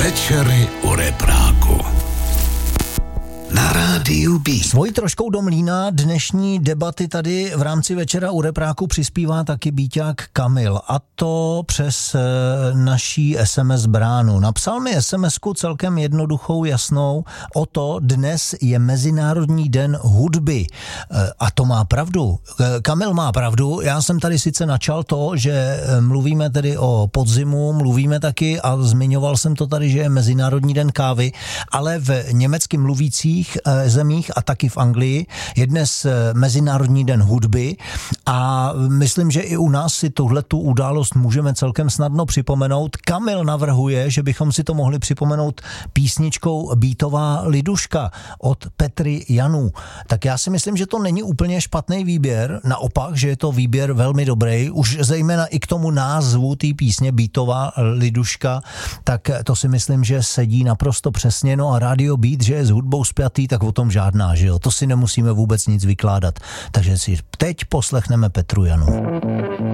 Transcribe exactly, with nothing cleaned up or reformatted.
Večery u repráku na rádiu B. Svojí troškou do mlýna dnešní debaty tady v rámci Večera u repráku přispívá taky býťák Kamil, a to přes e, naší es em es bránu. Napsal mi es em esku celkem jednoduchou, jasnou, o to, dnes je Mezinárodní den hudby. E, a to má pravdu. E, Kamil má pravdu, já jsem tady sice načal to, že mluvíme tedy o podzimu, mluvíme taky, a zmiňoval jsem to tady, že je Mezinárodní den kávy, ale v německy mluvících zemích a taky v Anglii je dnes Mezinárodní den hudby a myslím, že i u nás si tuhletu událost můžeme celkem snadno připomenout. Kamil navrhuje, že bychom si to mohli připomenout písničkou Beatová liduška od Petry Janů. Tak já si myslím, že to není úplně špatný výběr, naopak, že je to výběr velmi dobrý, už zejména i k tomu názvu té písně Beatová liduška, tak to si myslím, že sedí naprosto přesně. No a Radio Beat, že je s hudbou spjatý, tak o tom žádná, že jo? To si nemusíme vůbec nic vykládat. Takže si teď poslechneme Petru Janu.